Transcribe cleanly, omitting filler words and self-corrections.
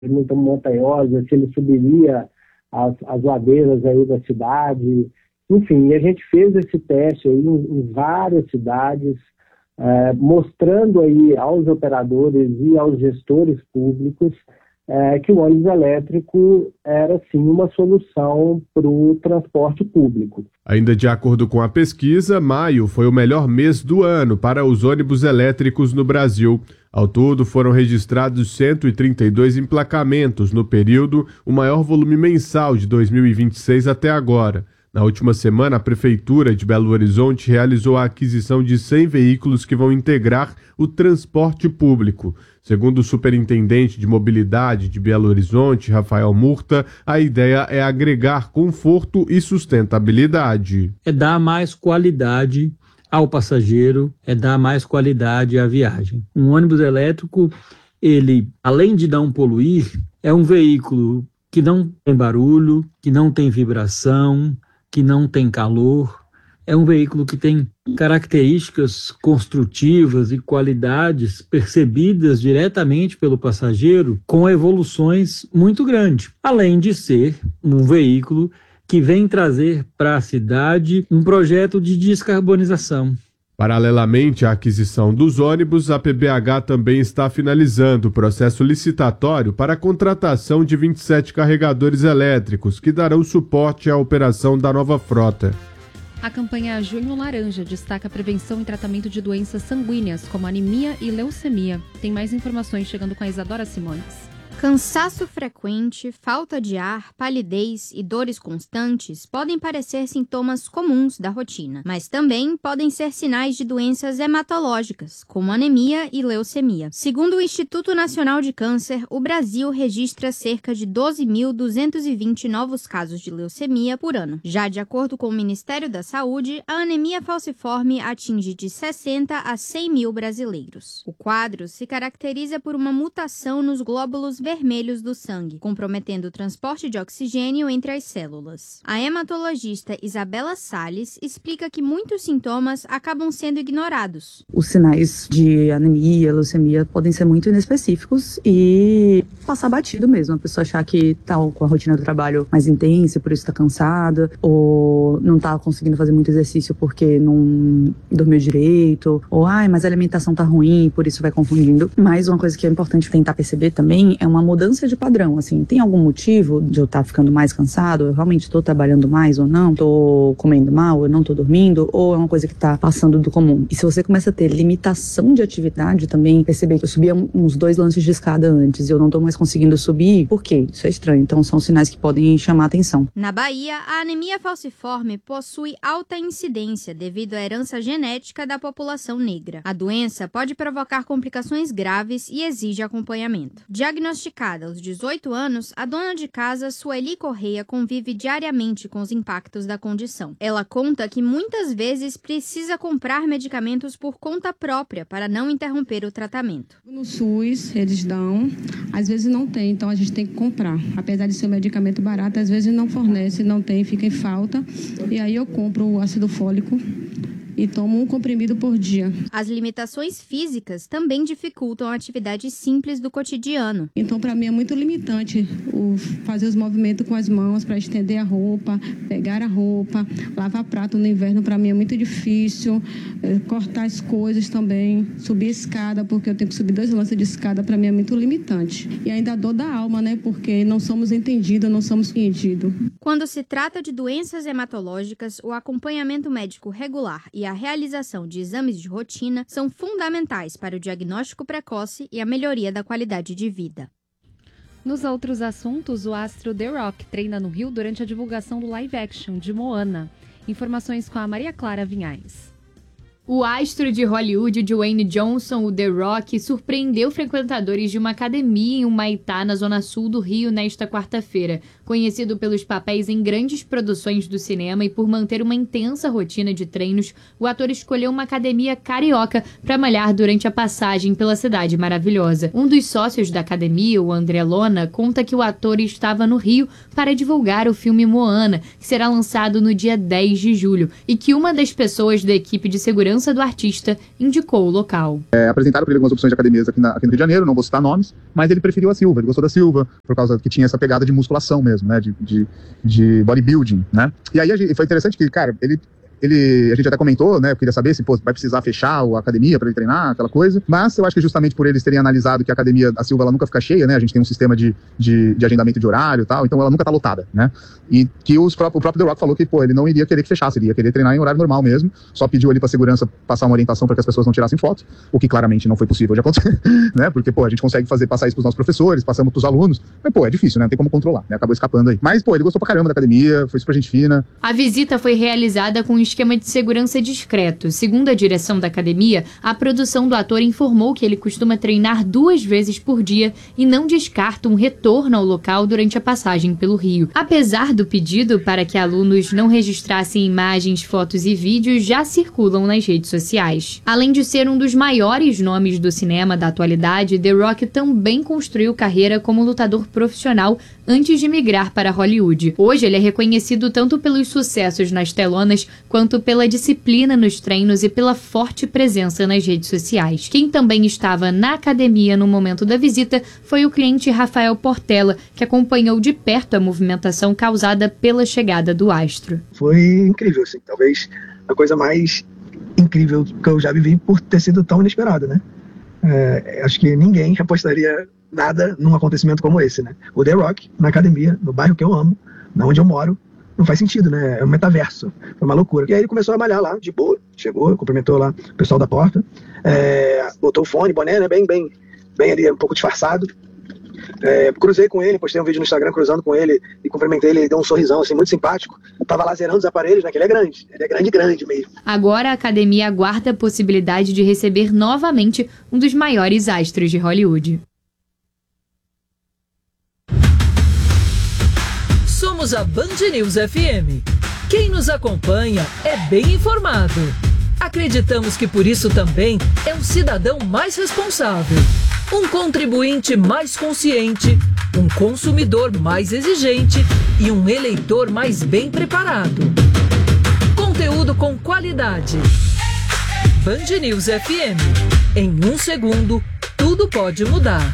muito montanhosa, se ele subiria as ladeiras aí da cidade. Enfim, a gente fez esse teste aí em várias cidades, mostrando aí aos operadores e aos gestores públicos que o ônibus elétrico era, sim, uma solução para o transporte público. Ainda de acordo com a pesquisa, maio foi o melhor mês do ano para os ônibus elétricos no Brasil. Ao todo, foram registrados 132 emplacamentos no período, o maior volume mensal de 2026 até agora. Na última semana, a Prefeitura de Belo Horizonte realizou a aquisição de 100 veículos que vão integrar o transporte público. Segundo o superintendente de mobilidade de Belo Horizonte, Rafael Murta, a ideia é agregar conforto e sustentabilidade. É dar mais qualidade ao passageiro, é dar mais qualidade à viagem. Um ônibus elétrico, ele, além de não poluir, é um veículo que não tem barulho, que não tem vibração, que não tem calor. É um veículo que tem características construtivas e qualidades percebidas diretamente pelo passageiro com evoluções muito grandes, além de ser um veículo que vem trazer para a cidade um projeto de descarbonização. Paralelamente à aquisição dos ônibus, a PBH também está finalizando o processo licitatório para a contratação de 27 carregadores elétricos que darão suporte à operação da nova frota. A campanha Junho Laranja destaca a prevenção e tratamento de doenças sanguíneas, como anemia e leucemia. Tem mais informações chegando com a Isadora Simões. Cansaço frequente, falta de ar, palidez e dores constantes podem parecer sintomas comuns da rotina, mas também podem ser sinais de doenças hematológicas, como anemia e leucemia. Segundo o Instituto Nacional de Câncer, o Brasil registra cerca de 12.220 novos casos de leucemia por ano. Já de acordo com o Ministério da Saúde, a anemia falciforme atinge de 60 a 100 mil brasileiros. O quadro se caracteriza por uma mutação nos glóbulos vermelhos do sangue, comprometendo o transporte de oxigênio entre as células. A hematologista Isabela Salles explica que muitos sintomas acabam sendo ignorados. Os sinais de anemia, leucemia podem ser muito inespecíficos e passar batido mesmo. A pessoa achar que está com a rotina do trabalho mais intensa, por isso está cansada, ou não está conseguindo fazer muito exercício porque não dormiu direito, ou mas a alimentação está ruim, por isso vai confundindo. Mas uma coisa que é importante tentar perceber também é uma mudança de padrão, assim, tem algum motivo de eu estar ficando mais cansado, eu realmente estou trabalhando mais ou não, estou comendo mal, eu não estou dormindo, ou é uma coisa que está passando do comum. E se você começa a ter limitação de atividade também, perceber que eu subia uns 2 lances de escada antes e eu não estou mais conseguindo subir, por quê? Isso é estranho, então são sinais que podem chamar atenção. Na Bahia, a anemia falciforme possui alta incidência devido à herança genética da população negra. A doença pode provocar complicações graves e exige acompanhamento. Diagnosticada aos 18 anos, a dona de casa, Sueli Correia, convive diariamente com os impactos da condição. Ela conta que muitas vezes precisa comprar medicamentos por conta própria para não interromper o tratamento. No SUS, eles dão, às vezes não tem, então a gente tem que comprar. Apesar de ser um medicamento barato, às vezes não fornece, não tem, fica em falta. E aí eu compro o ácido fólico e tomo um comprimido por dia. As limitações físicas também dificultam atividades simples do cotidiano. Então, para mim, é muito limitante fazer os movimentos com as mãos para estender a roupa, pegar a roupa, lavar prato no inverno, para mim é muito difícil. Cortar as coisas também, subir escada, porque eu tenho que subir 2 lances de escada, para mim é muito limitante. E ainda a dor da alma, né? Porque não somos entendidos, não somos entendidos. Quando se trata de doenças hematológicas, o acompanhamento médico regular e a realização de exames de rotina são fundamentais para o diagnóstico precoce e a melhoria da qualidade de vida. Nos outros assuntos, o astro The Rock treina no Rio durante a divulgação do live action de Moana. Informações com a Maria Clara Vinhais. O astro de Hollywood, Dwayne Johnson, o The Rock, surpreendeu frequentadores de uma academia em Humaitá, na zona sul do Rio, nesta quarta-feira. Conhecido pelos papéis em grandes produções do cinema e por manter uma intensa rotina de treinos, o ator escolheu uma academia carioca para malhar durante a passagem pela cidade maravilhosa. Um dos sócios da academia, o André Lona, conta que o ator estava no Rio para divulgar o filme Moana, que será lançado no dia 10 de julho, e que uma das pessoas da equipe de segurança segurança do artista indicou o local. Apresentaram para ele algumas opções de academias aqui no Rio de Janeiro, não vou citar nomes, mas ele preferiu a Silva, ele gostou da Silva, por causa que tinha essa pegada de musculação mesmo, né, de bodybuilding, né. E aí foi interessante que, cara, a gente até comentou, né, queria saber se vai precisar fechar a academia para ele treinar, aquela coisa, mas eu acho que justamente por eles terem analisado que a academia da Silva, ela nunca fica cheia, né, a gente tem um sistema de agendamento de horário e tal, então ela nunca tá lotada, né, e que o próprio The Rock falou que, ele não iria querer que fechasse, ele ia querer treinar em horário normal mesmo, só pediu ali pra segurança passar uma orientação para que as pessoas não tirassem foto, o que claramente não foi possível de acontecer, né, porque, a gente consegue passar isso pros nossos professores, passamos pros alunos, mas, é difícil, né, não tem como controlar, né, acabou escapando aí. Mas, ele gostou pra caramba da academia, foi super gente fina. A visita foi realizada com um esquema de segurança discreto. Segundo a direção da academia, a produção do ator informou que ele costuma treinar 2 vezes por dia e não descarta um retorno ao local durante a passagem pelo Rio. Apesar do pedido para que alunos não registrassem imagens, fotos e vídeos, já circulam nas redes sociais. Além de ser um dos maiores nomes do cinema da atualidade, The Rock também construiu carreira como lutador profissional antes de migrar para Hollywood. Hoje ele é reconhecido tanto pelos sucessos nas telonas quanto pela disciplina nos treinos e pela forte presença nas redes sociais. Quem também estava na academia no momento da visita foi o cliente Rafael Portela, que acompanhou de perto a movimentação causada pela chegada do astro. Foi incrível, assim, talvez a coisa mais incrível que eu já vivi por ter sido tão inesperada, né? Acho que ninguém apostaria nada num acontecimento como esse, né? O The Rock, na academia, no bairro que eu amo, na onde eu moro, não faz sentido, né? É um metaverso. Foi uma loucura. E aí ele começou a malhar lá, de boa. Chegou, cumprimentou lá o pessoal da porta. Botou o fone, boné, né? Bem ali, um pouco disfarçado. Cruzei com ele, postei um vídeo no Instagram cruzando com ele e cumprimentei ele deu um sorrisão, assim, muito simpático. Tava lá zerando os aparelhos, né? Que ele é grande. Ele é grande mesmo. Agora a academia aguarda a possibilidade de receber novamente um dos maiores astros de Hollywood. Somos a Band News FM. Quem nos acompanha é bem informado. Acreditamos que por isso também é um cidadão mais responsável, um contribuinte mais consciente, um consumidor mais exigente e um eleitor mais bem preparado. Conteúdo com qualidade. Band News FM. Em 1 segundo, tudo pode mudar.